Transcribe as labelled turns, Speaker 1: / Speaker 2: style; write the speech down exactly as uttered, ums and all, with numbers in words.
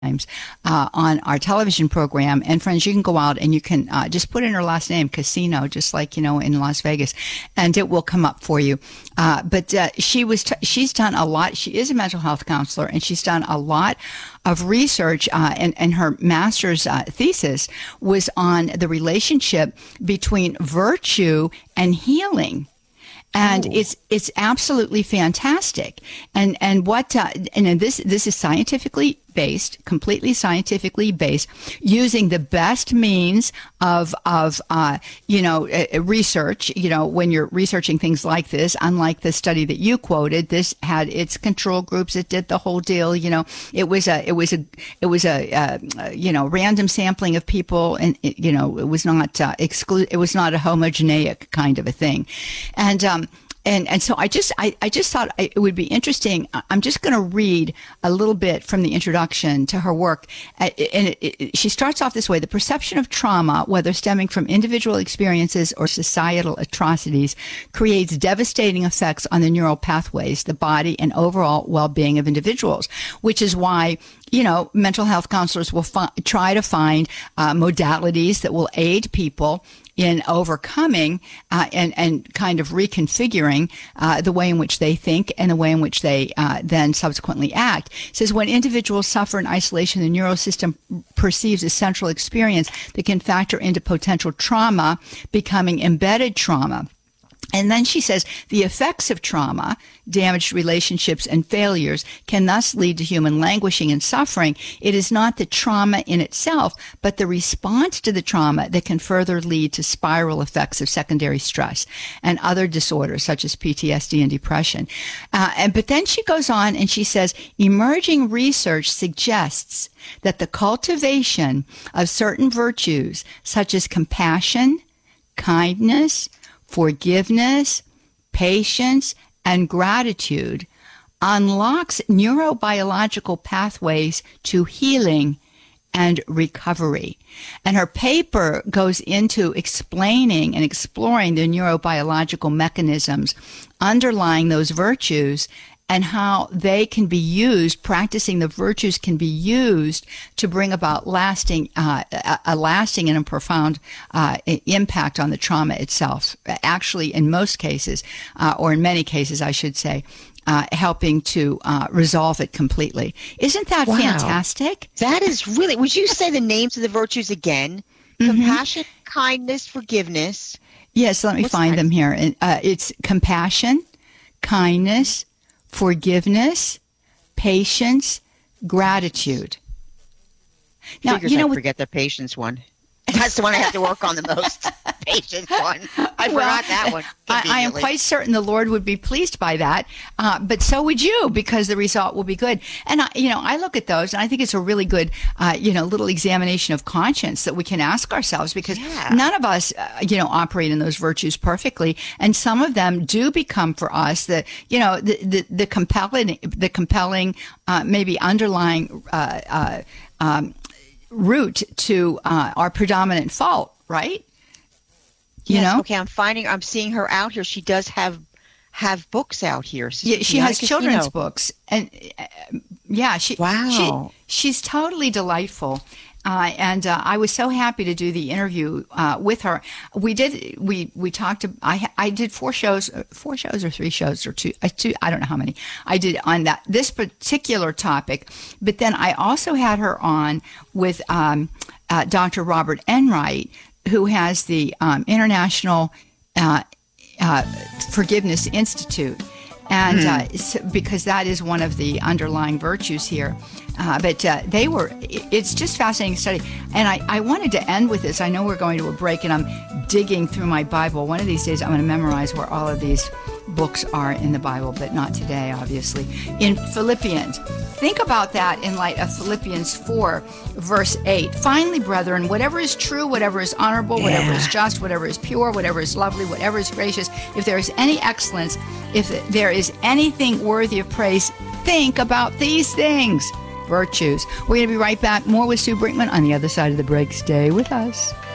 Speaker 1: Uh, on our television program. And friends, you can go out and you can uh, just put in her last name, Casino, just like, you know, in Las Vegas, and it will come up for you. Uh, but uh, she was, t- she's done a lot. She is a mental health counselor, and she's done a lot of research, uh, and, and her master's uh, thesis was on the relationship between virtue and healing. And Ooh. it's it's absolutely fantastic. And and what uh, and this this is scientifically based, completely scientifically based, using the best means of of uh, you know uh, research. You know, when you're researching things like this, unlike the study that you quoted, this had its control groups. It did the whole deal. You know, it was a it was a it was a uh, you know random sampling of people, and it, you know it was not uh, exclu- It was not a homogeneic kind of a thing, and. Um, And and so I just I, I just thought it would be interesting. I'm just going to read a little bit from the introduction to her work. And it, it, she starts off this way: the perception of trauma, whether stemming from individual experiences or societal atrocities, creates devastating effects on the neural pathways, the body, and overall well-being of individuals, which is why, you know, mental health counselors will fi- try to find uh, modalities that will aid people in overcoming uh, and, and kind of reconfiguring uh, the way in which they think and the way in which they uh, then subsequently act. It says, when individuals suffer in isolation, the neural system perceives a central experience that can factor into potential trauma, becoming embedded trauma. And then she says the effects of trauma, damaged relationships, and failures can thus lead to human languishing and suffering. It is not the trauma in itself, but the response to the trauma that can further lead to spiral effects of secondary stress and other disorders such as P T S D and depression. Uh, and but then she goes on and she says emerging research suggests that the cultivation of certain virtues such as compassion, kindness, forgiveness, patience, and gratitude unlocks neurobiological pathways to healing and recovery. And her paper goes into explaining and exploring the neurobiological mechanisms underlying those virtues and how they can be used, practicing the virtues can be used to bring about lasting, uh, a, a lasting and a profound uh, impact on the trauma itself. Actually, in most cases, uh, or in many cases, I should say, uh, helping to uh, resolve it completely. Isn't that
Speaker 2: wow.
Speaker 1: fantastic?
Speaker 2: That is really, would you say the names of the virtues again? Mm-hmm. Compassion, kindness, forgiveness.
Speaker 1: Yes, let me What's find that? them here. Uh, it's compassion, kindness, forgiveness, patience, gratitude.
Speaker 2: Now, Figures you know, I forget the patience one. That's the one I have to work on the most. Patience one. I well, forgot that one.
Speaker 1: I, I am quite certain the Lord would be pleased by that, uh, but so would you, because the result will be good. And I, you know, I look at those, and I think it's a really good, uh, you know, little examination of conscience that we can ask ourselves, because yeah. none of us, uh, you know, operate in those virtues perfectly, and some of them do become for us the, you know, the the, the compelling, the compelling, uh, maybe underlying. Uh, uh, um, route to uh, our predominant fault, right? You
Speaker 2: yes,
Speaker 1: know?
Speaker 2: Okay, I'm finding, I'm seeing her out here. She does have have books out here.
Speaker 1: Yeah, she has children's books, and uh, yeah, she
Speaker 2: wow,
Speaker 1: she, she's totally delightful. Uh, and uh, I was so happy to do the interview uh, with her. We did. We we talked. To, I I did four shows, four shows or three shows or two. Uh, two. I don't know how many I did on that this particular topic. But then I also had her on with um, uh, Doctor Robert Enright, who has the um, International uh, uh, Forgiveness Institute. And uh, because that is one of the underlying virtues here. Uh, but uh, they were, it's just fascinating study. And I, I wanted to end with this. I know we're going to a break, and I'm digging through my Bible. One of these days I'm going to memorize where all of these books are in the Bible, but not today, obviously. In Philippians, think about that in light of Philippians four, verse eight. Finally, brethren, whatever is true, whatever is honorable, yeah. whatever is just, whatever is pure, whatever is lovely, whatever is gracious, if there is any excellence, if there is anything worthy of praise, think about these things. Virtues. We're going to be right back. More with Sue Brinkman on the other side of the break. Stay with us.